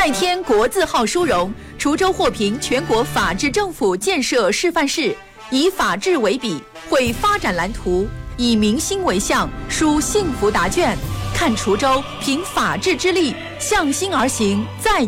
再添国字号殊荣，滁州获评全国法治政府建设示范市，以法治为笔，绘发展蓝图，以民心为向，书幸福答卷。看滁州凭法治之力向心而行，再